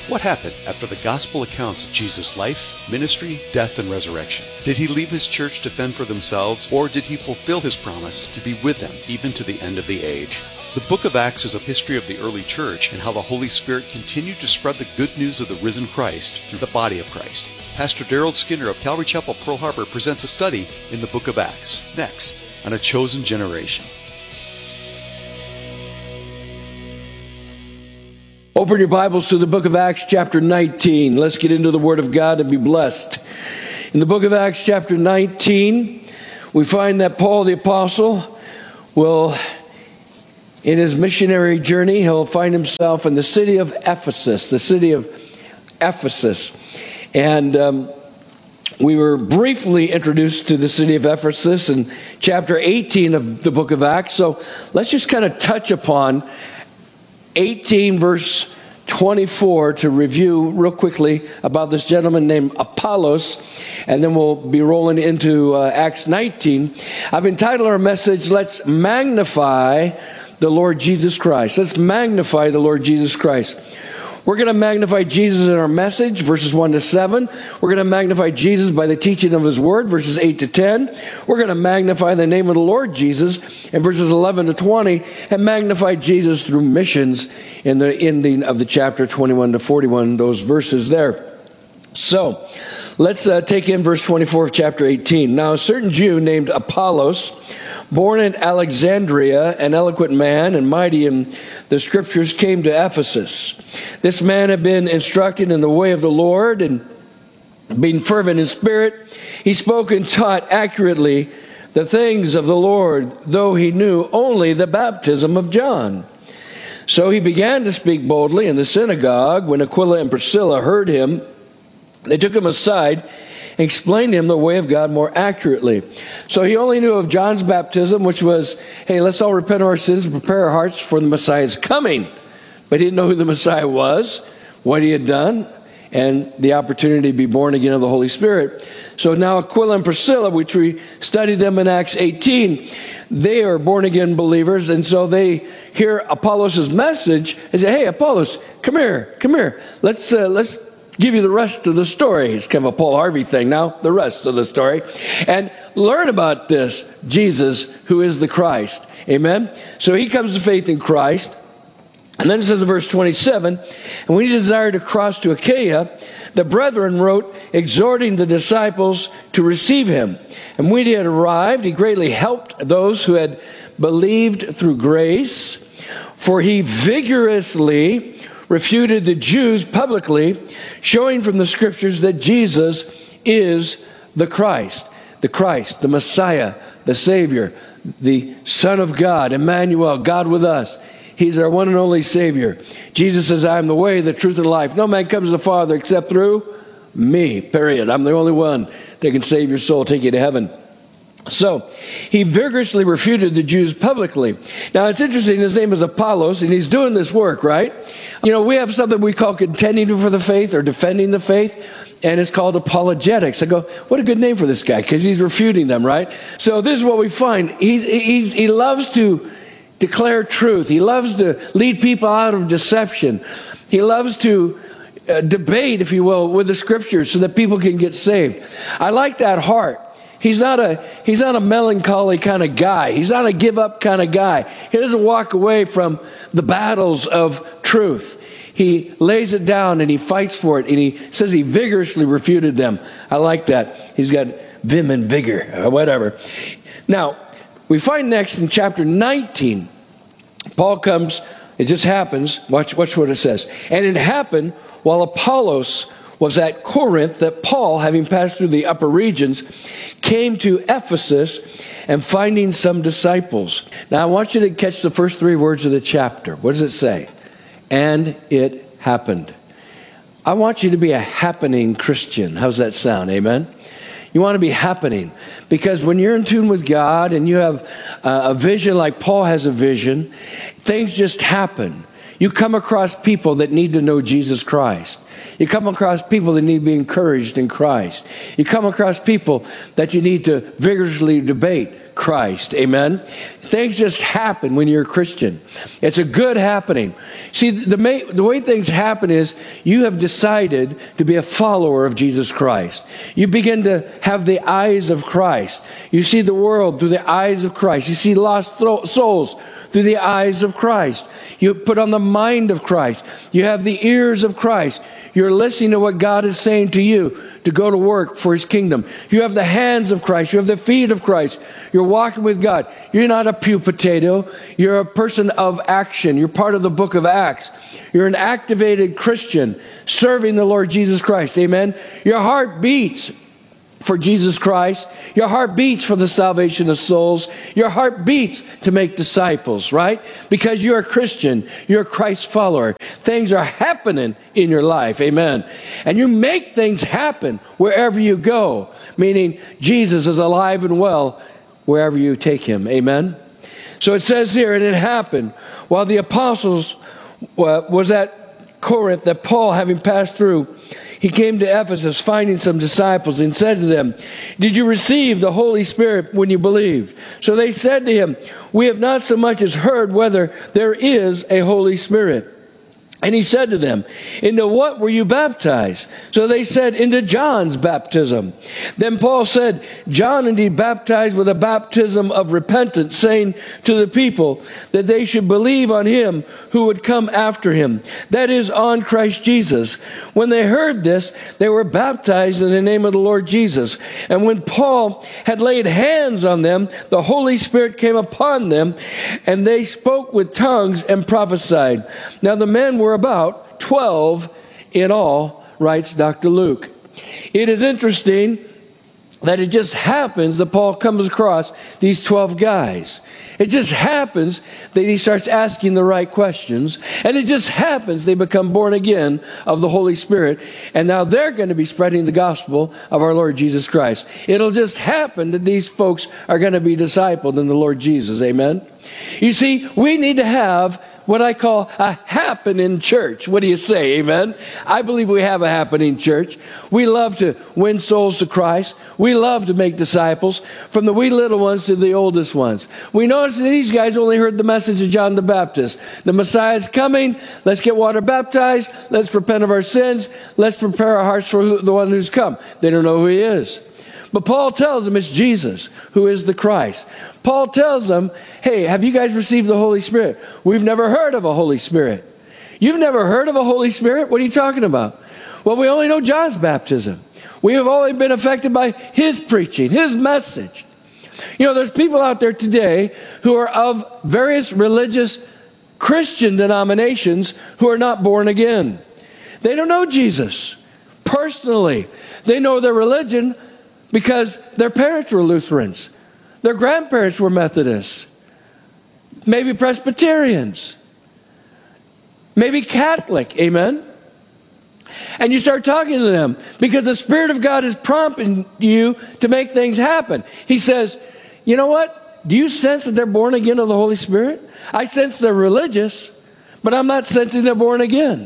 What happened after the gospel accounts of Jesus' life, ministry, death, and resurrection? Did he leave his church to fend for themselves, or did he fulfill his promise to be with them even to the end of the age? The book of Acts is a history of the early church and how the Holy Spirit continued to spread the good news of the risen Christ through the body of Christ. Pastor Daryl Skinner of Calvary Chapel, Pearl Harbor presents a study in the book of Acts, next on A Chosen Generation. Open your Bibles to the book of Acts chapter 19. Let's get into the Word of God and be blessed. In the book of Acts chapter 19, we find that Paul the Apostle will, in his missionary journey, he'll find himself in the city of Ephesus, And we were briefly introduced to the city of Ephesus in chapter 18 of the book of Acts. So let's just kind of touch upon 18 verse 24 to review real quickly about this gentleman named Apollos, and then we'll be rolling into Acts 19. I've entitled our message, Let's Magnify the Lord Jesus Christ. Let's magnify the Lord Jesus Christ. We're going to magnify Jesus in our message, verses 1 to 7. We're going to magnify Jesus by the teaching of his word, verses 8 to 10. We're going to magnify the name of the Lord Jesus in verses 11 to 20, and magnify Jesus through missions in the ending of the chapter 21 to 41, those verses there. So, let's take in verse 24 of chapter 18. Now, a certain Jew named Apollos, born in Alexandria, an eloquent man and mighty in the scriptures, came to Ephesus. This man had been instructed in the way of the Lord, and being fervent in spirit, he spoke and taught accurately the things of the Lord, though he knew only the baptism of John. So he began to speak boldly in the synagogue. When Aquila and Priscilla heard him, they took him aside and explained to him the way of God more accurately. So he only knew of John's baptism, which was, hey, let's all repent of our sins and prepare our hearts for the Messiah's coming. But he didn't know who the Messiah was, what he had done, and the opportunity to be born again of the Holy Spirit. So now Aquila and Priscilla, which we studied them in Acts 18, they are born again believers, and so they hear Apollos' message and say, hey, Apollos, come here. Let's give you the rest of the story. It's kind of a Paul Harvey thing now, the rest of the story. And learn about this Jesus who is the Christ. Amen? So he comes to faith in Christ. And then it says in verse 27, and when he desired to cross to Achaia, the brethren wrote, exhorting the disciples to receive him. And when he had arrived, he greatly helped those who had believed through grace, for he vigorously refuted the Jews publicly, showing from the scriptures that Jesus is the Christ, the Messiah, the Savior, the Son of God, Emmanuel, God with us. He's our one and only Savior. Jesus says, I am the way, the truth, and life. No man comes to the Father except through me, period. I'm the only one that can save your soul, take you to heaven. So, he vigorously refuted the Jews publicly. Now, it's interesting, his name is Apollos, and he's doing this work, right? You know, we have something we call contending for the faith or defending the faith, and it's called apologetics. I go, what a good name for this guy, because he's refuting them, right? So, this is what we find. He loves to declare truth. He loves to lead people out of deception. He loves to debate, if you will, with the scriptures so that people can get saved. I like that heart. He's not a melancholy kind of guy. He's not a give up kind of guy. He doesn't walk away from the battles of truth. He lays it down and he fights for it. And he says he vigorously refuted them. I like that. He's got vim and vigor, or whatever. Now, we find next in chapter 19, Paul comes, it just happens, watch what it says. And it happened while Apollos was at Corinth that Paul, having passed through the upper regions, came to Ephesus and finding some disciples. Now I want you to catch the first three words of the chapter. What does it say? And it happened. I want you to be a happening Christian. How's that sound? Amen? You want to be happening. Because when you're in tune with God and you have a vision like Paul has a vision, things just happen. You come across people that need to know Jesus Christ. You come across people that need to be encouraged in Christ. You come across people that you need to vigorously debate Christ. Amen? Things just happen when you're a Christian. It's a good happening. See, the way things happen is you have decided to be a follower of Jesus Christ. You begin to have the eyes of Christ. You see the world through the eyes of Christ. You see lost souls through the eyes of Christ. You put on the mind of Christ. You have the ears of Christ. You're listening to what God is saying to you to go to work for His kingdom. You have the hands of Christ. You have the feet of Christ. You're walking with God. You're not a pew potato. You're a person of action. You're part of the book of Acts. You're an activated Christian serving the Lord Jesus Christ. Amen? Your heart beats for Jesus Christ. Your heart beats for the salvation of souls. Your heart beats to make disciples, right? Because you're a Christian. You're a Christ follower. Things are happening in your life. Amen. And you make things happen wherever you go. Meaning Jesus is alive and well wherever you take Him. Amen. So it says here, and it happened while the apostles was at Corinth that Paul, having passed through, he came to Ephesus, finding some disciples, and said to them, "Did you receive the Holy Spirit when you believed?" So they said to him, "We have not so much as heard whether there is a Holy Spirit." And he said to them, "Into what were you baptized?" So they said, "Into John's baptism." Then Paul said, "John indeed baptized with a baptism of repentance, saying to the people that they should believe on Him who would come after him, that is, on Christ Jesus. When they heard this, they were baptized in the name of the Lord Jesus. And when Paul had laid hands on them, the Holy Spirit came upon them, and they spoke with tongues and prophesied. Now the men were about 12 in all, writes Dr. Luke. It is interesting that it just happens that Paul comes across these 12 guys. It just happens that he starts asking the right questions. And it just happens they become born again of the Holy Spirit. And now they're going to be spreading the gospel of our Lord Jesus Christ. It'll just happen that these folks are going to be discipled in the Lord Jesus. Amen. You see, we need to have what I call a happening church. What do you say? Amen. I believe we have a happening church. We love to win souls to Christ. We love to make disciples, from the wee little ones to the oldest ones. We notice that these guys only heard the message of John the Baptist. The Messiah's coming. Let's get water baptized. Let's repent of our sins. Let's prepare our hearts for the one who's come. They don't know who He is. But Paul tells them it's Jesus who is the Christ. Paul tells them, "Hey, have you guys received the Holy Spirit?" "We've never heard of a Holy Spirit." "You've never heard of a Holy Spirit? What are you talking about?" "Well, we only know John's baptism. We have only been affected by his preaching, his message." You know, there's people out there today who are of various religious Christian denominations who are not born again. They don't know Jesus personally. They know their religion because their parents were Lutherans. Their grandparents were Methodists. Maybe Presbyterians. Maybe Catholic. Amen? And you start talking to them because the Spirit of God is prompting you to make things happen. He says, "You know what? Do you sense that they're born again of the Holy Spirit? I sense they're religious, but I'm not sensing they're born again."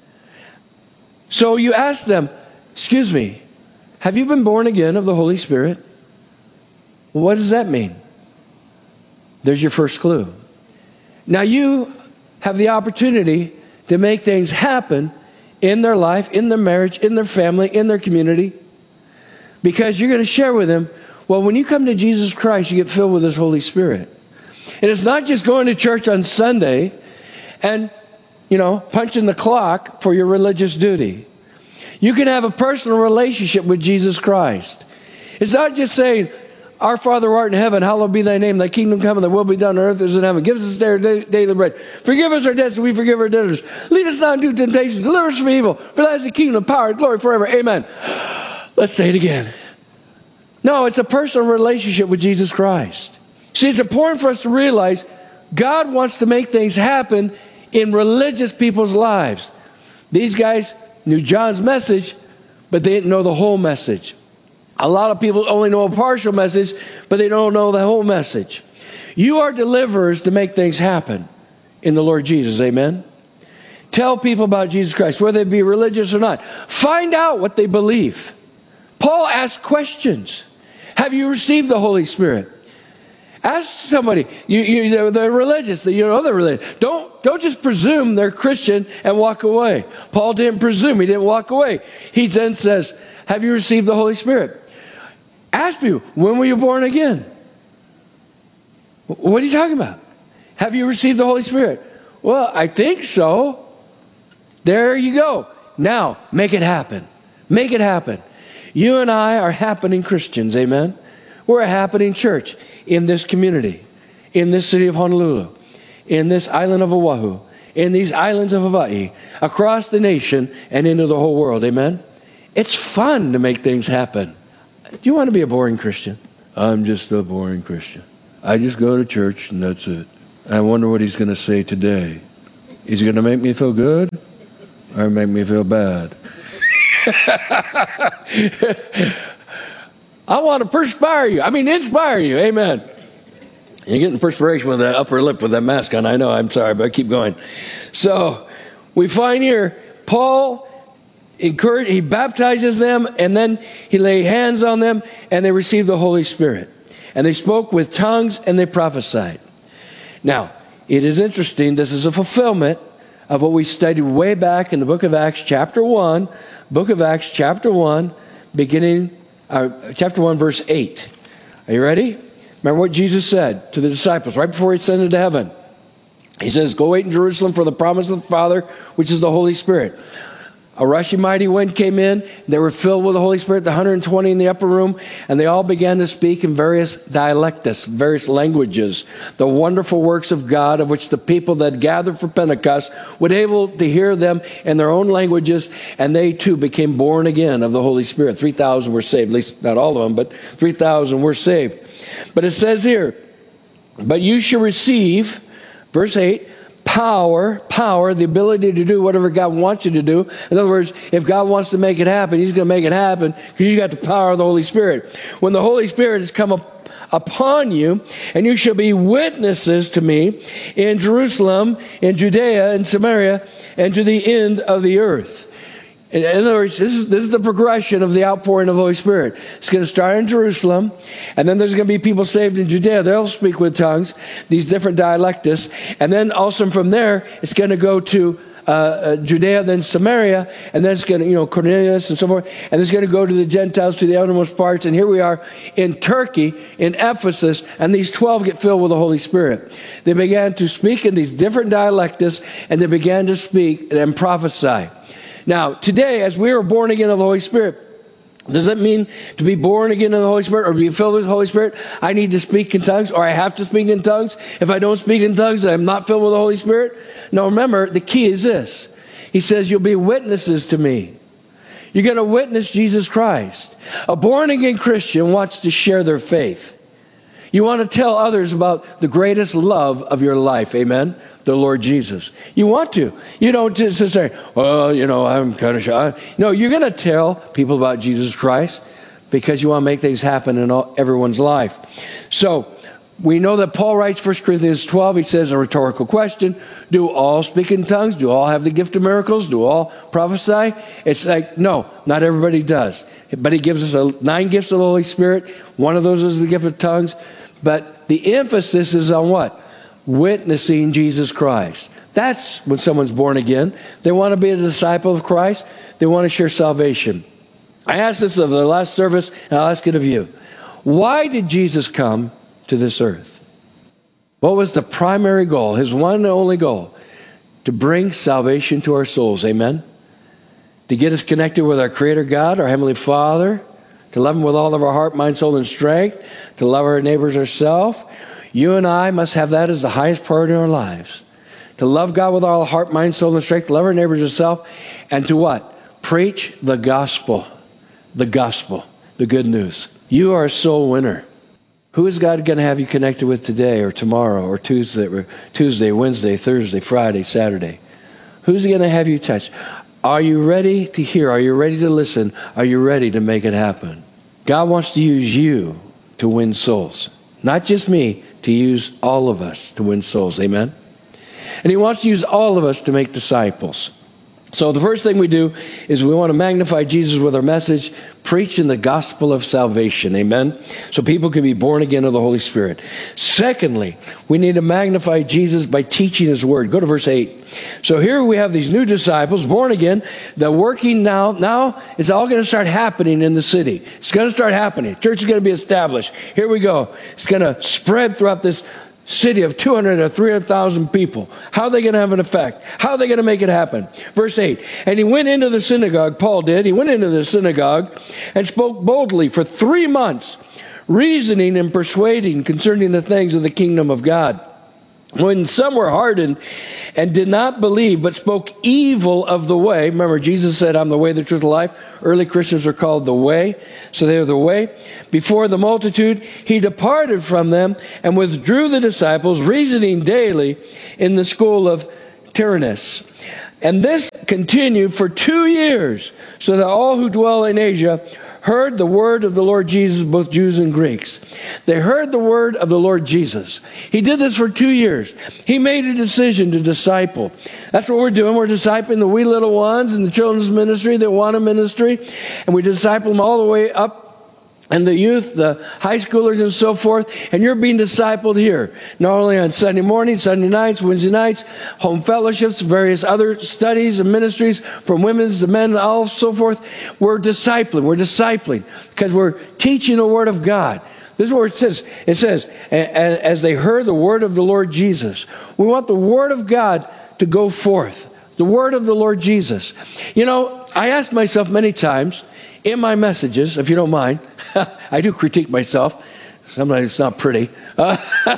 So you ask them, "Excuse me, have you been born again of the Holy Spirit?" Well, what does that mean? There's your first clue. Now you have the opportunity to make things happen in their life, in their marriage, in their family, in their community. Because you're going to share with them, well, when you come to Jesus Christ, you get filled with His Holy Spirit. And it's not just going to church on Sunday and, punching the clock for your religious duty. You can have a personal relationship with Jesus Christ. It's not just saying, "Our Father who art in heaven, hallowed be thy name. Thy kingdom come, and thy will be done on earth as in heaven. Give us this day our daily bread. Forgive us our debts, as we forgive our debtors. Lead us not into temptation. Deliver us from evil. For thine is the kingdom, power, and glory forever. Amen." Let's say it again. No, it's a personal relationship with Jesus Christ. See, it's important for us to realize God wants to make things happen in religious people's lives. These guys knew John's message, but they didn't know the whole message. A lot of people only know a partial message, but they don't know the whole message. You are deliverers to make things happen in the Lord Jesus. Amen? Tell people about Jesus Christ, whether they be religious or not. Find out what they believe. Paul asked questions. Have you received the Holy Spirit? Ask somebody. They're religious. They're religious. Don't just presume they're Christian and walk away. Paul didn't presume. He didn't walk away. He then says, have you received the Holy Spirit? Ask people, when were you born again? What are you talking about? Have you received the Holy Spirit? Well, I think so. There you go. Now, make it happen. Make it happen. You and I are happening Christians, amen? We're a happening church in this community, in this city of Honolulu, in this island of Oahu, in these islands of Hawaii, across the nation and into the whole world, amen? It's fun to make things happen. Do you want to be a boring Christian? I'm just a boring Christian. I just go to church and that's it. I wonder what he's going to say today. Is he going to make me feel good or make me feel bad? I want to inspire you. Amen. You're getting perspiration with that upper lip with that mask on. I know, I'm sorry, but I keep going. So we find here, Paul he baptizes them, and then he laid hands on them, and they received the Holy Spirit. And they spoke with tongues, and they prophesied. Now, it is interesting. This is a fulfillment of what we studied way back in the book of Acts, chapter 1. Book of Acts, chapter 1, chapter 1, verse 8. Are you ready? Remember what Jesus said to the disciples right before he ascended to heaven. He says, go wait in Jerusalem for the promise of the Father, which is the Holy Spirit. A rushing mighty wind came in. They were filled with the Holy Spirit, the 120 in the upper room, and they all began to speak in various dialectus, various languages, the wonderful works of God, of which the people that gathered for Pentecost were able to hear them in their own languages, and they too became born again of the Holy Spirit. 3,000 were saved, at least not all of them, but 3,000 were saved. But it says here, but you shall receive, verse 8, power, the ability to do whatever God wants you to do. In other words, if God wants to make it happen, He's going to make it happen because you got the power of the Holy Spirit. When the Holy Spirit has come upon you, and you shall be witnesses to me in Jerusalem, in Judea, in Samaria, and to the end of the earth. In other words, this is the progression of the outpouring of the Holy Spirit. It's going to start in Jerusalem, and then there's going to be people saved in Judea. They'll speak with tongues, these different dialectus. And then also from there, it's going to go to Judea, then Samaria, and then it's going to, Cornelius and so forth. And it's going to go to the Gentiles, to the outermost parts. And here we are in Turkey, in Ephesus, and these 12 get filled with the Holy Spirit. They began to speak in these different dialectus, and they began to speak and prophesy. Now, today, as we are born again of the Holy Spirit, does that mean to be born again of the Holy Spirit or be filled with the Holy Spirit, I need to speak in tongues or I have to speak in tongues? If I don't speak in tongues, I'm not filled with the Holy Spirit? No, remember, the key is this. He says, you'll be witnesses to me. You're going to witness Jesus Christ. A born again Christian wants to share their faith. You want to tell others about the greatest love of your life, amen? The Lord Jesus. You want to. You don't just say, well, I'm kind of shy. No, you're going to tell people about Jesus Christ because you want to make things happen in everyone's life. So, we know that Paul writes 1 Corinthians 12, he says a rhetorical question, do all speak in tongues? Do all have the gift of miracles? Do all prophesy? It's like, no, not everybody does. But he gives us 9 gifts of the Holy Spirit. One of those is the gift of tongues. But the emphasis is on what? Witnessing Jesus Christ. That's when someone's born again. They want to be a disciple of Christ. They want to share salvation. I asked this of the last service, and I'll ask it of you. Why did Jesus come to this earth? What was the primary goal, his one and only goal? To bring salvation to our souls, amen? To get us connected with our Creator God, our Heavenly Father, to love Him with all of our heart, mind, soul, and strength, to love our neighbors ourselves. You and I must have that as the highest priority in our lives. To love God with all our heart, mind, soul, and strength, to love our neighbors ourselves, and to what? Preach the gospel. The gospel. The good news. You are a soul winner. Who is God going to have you connected with today or tomorrow or Tuesday, Wednesday, Thursday, Friday, Saturday? Who's He going to have you touch? Are you ready to hear? Are you ready to listen? Are you ready to make it happen? God wants to use you to win souls. Not just me, to use all of us to win souls. Amen? And he wants to use all of us to make disciples. So the first thing we do is we want to magnify Jesus with our message, preaching the gospel of salvation. Amen? So people can be born again of the Holy Spirit. Secondly, we need to magnify Jesus by teaching his word. Go to verse 8. So here we have these new disciples, born again. They're working now. Now it's all going to start happening in the city. It's going to start happening. Church is going to be established. Here we go. It's going to spread throughout this city of 200 or 300,000 people. How are they going to have an effect? How are they going to make it happen? Verse 8, and he went into the synagogue, Paul did. He went into the synagogue and spoke boldly for 3 months, reasoning and persuading concerning the things of the kingdom of God. When some were hardened and did not believe, but spoke evil of the way. Remember, Jesus said, I'm the way, the truth, and life. Early Christians were called the way. So they were the way. Before the multitude, he departed from them and withdrew the disciples, reasoning daily in the school of Tyrannus. And this continued for 2 years, so that all who dwell in Asia heard the word of the Lord Jesus, both Jews and Greeks. They heard the word of the Lord Jesus. He did this for 2 years. He made a decision to disciple. That's what we're doing. We're discipling the wee little ones in the children's ministry, the Awana ministry, and we disciple them all the way up. And the youth, the high schoolers and so forth, and you're being discipled here. Not only on Sunday mornings, Sunday nights, Wednesday nights, home fellowships, various other studies and ministries, from women's to men, all so forth. We're discipling because we're teaching the Word of God. This is where it says. It says, as they heard the word of the Lord Jesus. We want the Word of God to go forth. The word of the Lord Jesus. You know, I asked myself many times, in my messages, if you don't mind, I do critique myself. Sometimes it's not pretty. But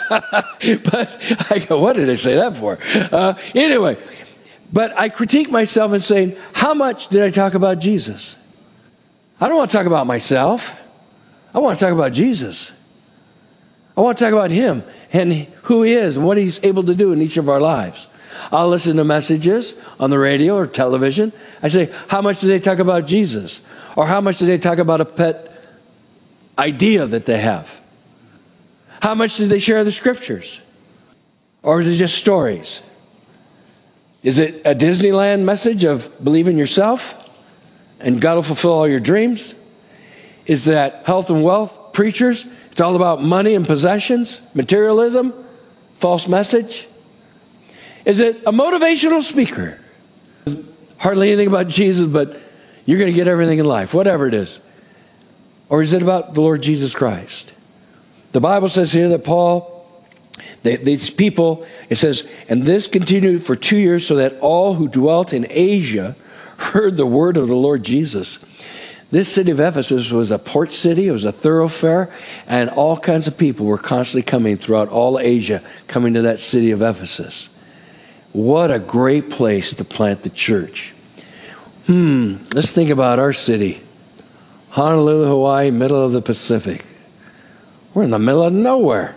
I go, what did I say that for? Anyway, but I critique myself in saying, how much did I talk about Jesus? I don't want to talk about myself. I want to talk about Jesus. I want to talk about him and who he is and what he's able to do in each of our lives. I'll listen to messages on the radio or television. I say, how much do they talk about Jesus? Or how much do they talk about a pet idea that they have? How much do they share the scriptures? Or is it just stories? Is it a Disneyland message of believe in yourself and God will fulfill all your dreams? Is that health and wealth preachers? It's all about money and possessions, materialism, false message. Is it a motivational speaker? Hardly anything about Jesus, but you're going to get everything in life, whatever it is. Or is it about the Lord Jesus Christ? The Bible says here that these people, it says, and this continued for 2 years so that all who dwelt in Asia heard the word of the Lord Jesus. This city of Ephesus was a port city. It was a thoroughfare. And all kinds of people were constantly coming throughout all Asia, coming to that city of Ephesus. What a great place to plant the church. Let's think about our city. Honolulu, Hawaii, middle of the Pacific. We're in the middle of nowhere.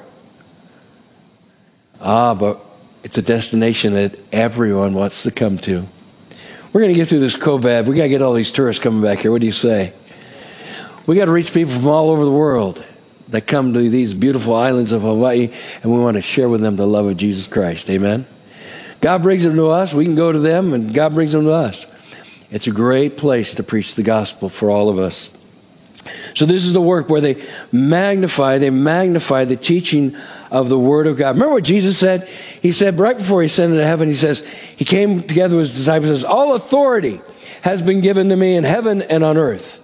But it's a destination that everyone wants to come to. We're going to get through this COVID. We got to get all these tourists coming back here. What do you say? We got to reach people from all over the world that come to these beautiful islands of Hawaii, and we want to share with them the love of Jesus Christ. Amen? God brings them to us. We can go to them, and God brings them to us. It's a great place to preach the gospel for all of us. So this is the work where they magnify the teaching of the Word of God. Remember what Jesus said? He said right before he ascended to heaven, he says, he came together with his disciples and says, all authority has been given to me in heaven and on earth.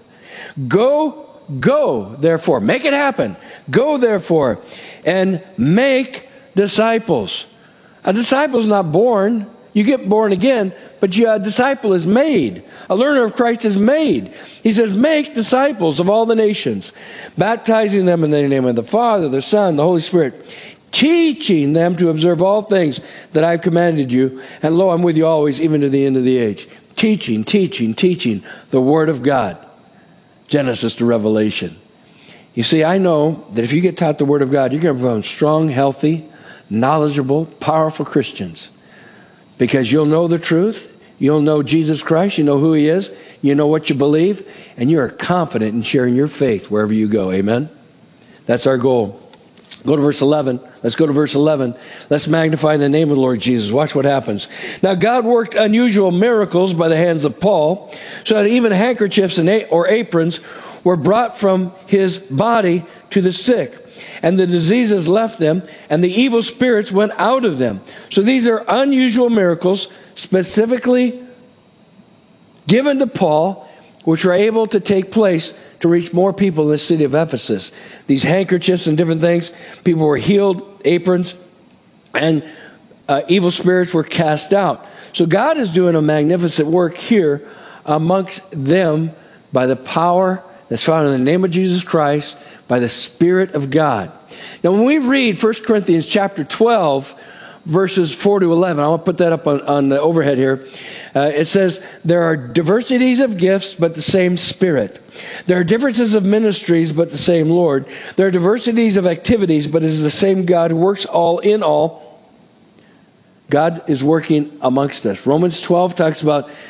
Go, therefore. Make it happen. Go, therefore, and make disciples. A disciple is not born. You get born again, but a disciple is made. A learner of Christ is made. He says, make disciples of all the nations, baptizing them in the name of the Father, the Son, the Holy Spirit, teaching them to observe all things that I've commanded you. And lo, I'm with you always, even to the end of the age. Teaching the Word of God. Genesis to Revelation. You see, I know that if you get taught the Word of God, you're going to become strong, healthy, knowledgeable, powerful Christians. Because you'll know the truth, you'll know Jesus Christ, you know who He is, you know what you believe, and you are confident in sharing your faith wherever you go. Amen? That's our goal. Go to verse 11. Let's go to verse 11. Let's magnify the name of the Lord Jesus. Watch what happens. Now God worked unusual miracles by the hands of Paul, so that even handkerchiefs or aprons were brought from his body to the sick. And the diseases left them, and the evil spirits went out of them. So these are unusual miracles specifically given to Paul, which were able to take place to reach more people in the city of Ephesus. These handkerchiefs and different things, people were healed, aprons, and evil spirits were cast out. So God is doing a magnificent work here amongst them by the power that's found in the name of Jesus Christ, by the Spirit of God. Now when we read 1 Corinthians chapter 12, verses 4 to 11, I want to put that up on the overhead here. It says, there are diversities of gifts, but the same Spirit. There are differences of ministries, but the same Lord. There are diversities of activities, but it is the same God who works all in all. God is working amongst us. Romans 12 talks about